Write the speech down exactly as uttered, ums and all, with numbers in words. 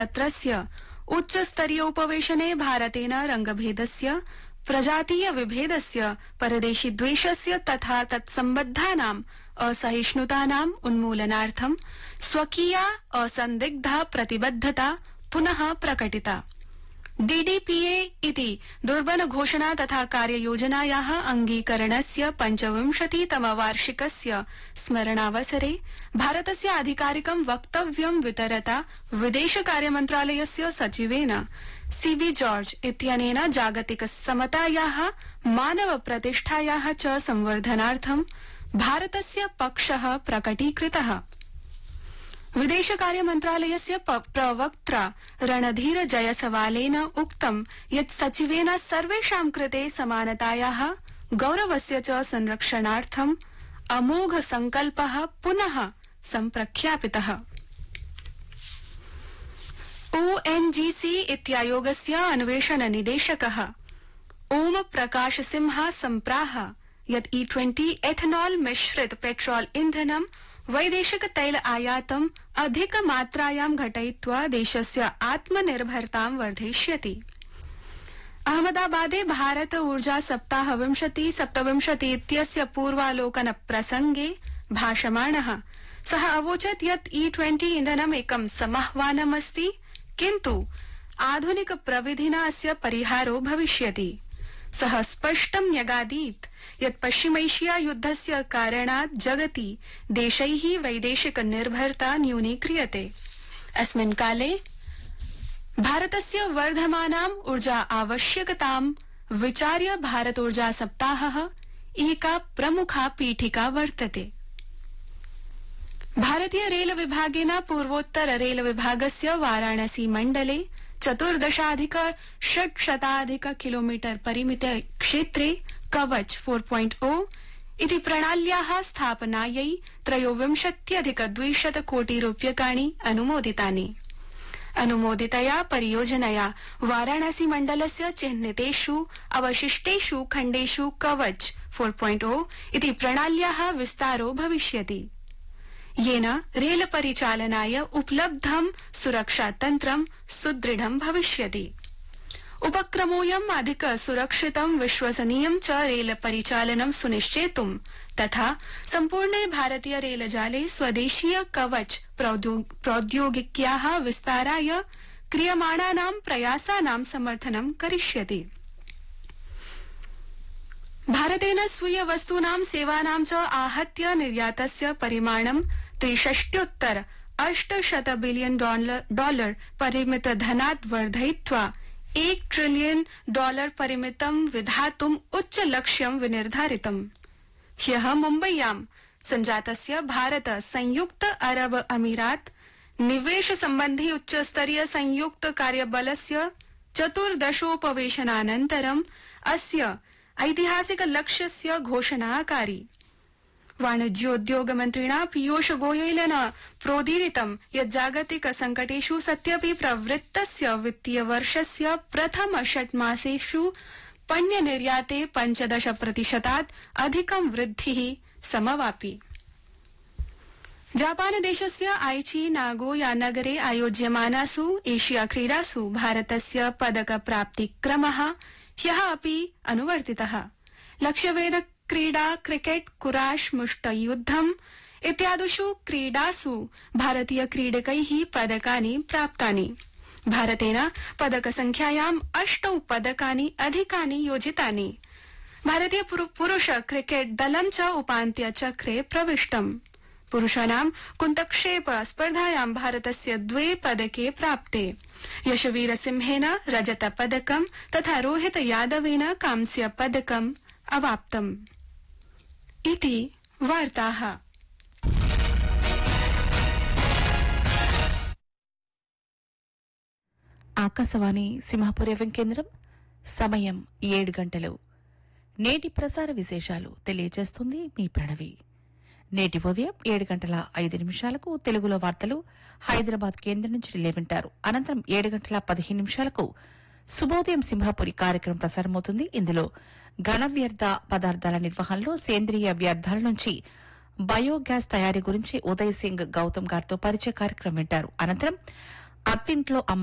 पत्रस्य उच्चस्तरीयोपवेशने भारतेन रंगभेदस्य प्रजातीय विभेदस्य परदेशीद्वेषस्य तथा तत्सम्बद्धानाम् असहिष्णुतानाम् उन्मूलनार्थं स्वकीया असन्दिग्धा प्रतिबद्धता पुनः प्रकटिता। डीडीपीए इति दुर्बल घोषणा तथा कार्ययोजनायाः अंगीकरणस्य पञ्चविंशतितम वार्षिकस्य स्मरणावसरे भारतस्य आधिकारिकं वक्तव्यं वितरता विदेशकार्यमन्त्रालयस्य सचिवेन सीबी जॉर्ज इत्यनेन जागतिक समतायाः मानव प्रतिष्ठायाः च संवर्धनार्थं भारतस्य पक्षः प्रकटीकृतः। विदेशकार्य मन्त्रालयस्य प्रवक्त्रा रणधीर जयसवालेन उक्तं यत् सचिवेन सर्वेषां कृते समानतायाः गौरवस्य च संरक्षणार्थं अमोघ संकल्पः पुनः सम्प्रख्यापितः। ओएनजीसी इत्यायोगस्य अन्वेषण निदेशकः ओम प्रकाश सिंह सम्प्राह यत् ई ट्वेंटी एथनॉल मिश्रित पेट्रोल इन्धनं वैदेशिक तैल आयातम् अधिकमात्रायां घटयित्वा देशस्य आत्मनिर्भरतां वर्धयिष्यति। अहमदाबादे भारत ऊर्जा सप्ताह विंशति सप्तविंशति इत्यस्य पूर्वालोकन प्रसंगे भाषमाणः सः अवोचत् यत् ई ट्वेंटी इन्धनम् एकं समाह्वानमस्ति, किन्तु आधुनिक प्रविधिना अस्य परिहारो भविष्यति। सः स्पष्टं न्यगादीत् यत् पश्चिमैशिया युद्धस्य कारणात् जगति देशैः वैदेशिक निर्भरता न्यूनीक्रियते। अस्मिन् काले भारतस्य वर्धमानाम् ऊर्जा आवश्यकतां विचार्य भारत ऊर्जा सप्ताहः एका प्रमुखा पीठिका वर्तते। भारतीय रेल विभागेन पूर्वोत्तर रेल विभागस्य वाराणसी मण्डले चतुर्दशाधिक षट्शताधिक किलोमीटर परिमित क्षेत्रे कवच फोर पॉइंट ओ इति प्रणाल्याः स्थापनायै त्रयोविंशत्यधिक द्विशत कोटि रूप्यकाणि अनुमोदितानि। अनुमोदितया परियोजनया वाराणसी मण्डलस्य चिह्नितेषु अवशिष्टेषु खण्डेषु कवच फोर पॉइंट ओ इति प्रणाल्याः विस्तारो भविष्यति, येन रेल परिचालनाय उपलब्धं सुरक्षातन्त्रं सुदृढं भविष्यति। उपक्रमोऽयम् अधिक सुरक्षितं विश्वसनीयं च रेल परिचालनं सुनिश्चेतुं तथा सम्पूर्णे भारतीय रेलजाले स्वदेशीय कवच प्रौद्योगिक्याः विस्ताराय क्रियमाणानां प्रयासानां समर्थनं करिष्यति। भारतेन स्वीय वस्तूनां सेवानां च आहत्य निर्यातस्य परिमाणं त्रिषष्ट्युत्तर अष्टशत बिलियन डॉलर परिमित धनात् वर्धयित्वा एक ट्रिलियन डॉलर परिमितं विधातुम् उच्च लक्ष्यं विनिर्धारितम्। ह्यः मुम्बय्यां सञ्जातस्य भारत संयुक्त अरब अमीरात निवेश सम्बन्धी उच्चस्तरीय संयुक्त कार्यबलस्य चतुर्दशोपवेशनानन्तरम् अस्य ऐतिहासिक लक्ष्यस्य घोषणाकारी। वाणिज्योद्योग मन्त्रिणा पीयूष गोयलेन प्रोदीरितं यत् जागतिक संकटेषु सत्यपि प्रवृत्तस्य वित्तीय वर्षस्य प्रथम षट्मासेषु पण्य निर्याते पञ्चदश प्रतिशतात् अधिकं वृद्धिः समवापि। जापान देशस्य आइची नागोया नगरे आयोज्यमानासु एशिया क्रीडासु भारतस्य पदक प्राप्तिक्रमः ह्यः अपि अनुवर्तितः। लक्ष्यवेध क्रीडा क्रिकेट कुराश मुष्टियुद्धम् इत्यादिषु क्रीडासु भारतीय क्रीडकैः पदकानि प्राप्तानि। भारतेन पदक संख्यायाम् अष्टौ पदकानि अधिकानि योजितानि। भारतीय पुरुष क्रिकेट दलं च उपान्त्यचक्रे प्रविष्टम्। पुरुषाणां कुन्तक्षेप स्पर्धायां भारतस्य द्वे पदके प्राप्ते। यशवीर सिंहेन रजत पदकं तथा रोहित यादवेन कांस्य पदकम् अवाप्तम्। इति वार्ताः। ఆకాశవాణి సింహపురి ఎఫ్ఎం కేంద్రం సమయం ఏడు గంటలు. నేటి ప్రసార విశేషాలు తెలియజేస్తుంది మీ ప్రణవి. నేటి ఉదయం ఏడు గంటల ఐదు నిమిషాలకు తెలుగులో వార్తలు హైదరాబాద్ కేంద్రం నుంచి రిలే వింటారు. అనంతరం ఏడు గంటల పదిహేను నిమిషాలకు శుభోదయం సింహాపురి కార్యక్రమం ప్రసారమవుతుంది. ఇందులో ఘన వ్యర్థ పదార్థాల నిర్వహణలో సేంద్రియ వ్యర్థాల నుంచి బయోగ్యాస్ తయారీ గురించి ఉదయ్ సింగ్ గౌతమ్ గారితో పరిచయ కార్యక్రమం వింటారు. అనంతరం అత్తింట్లో అమ్మ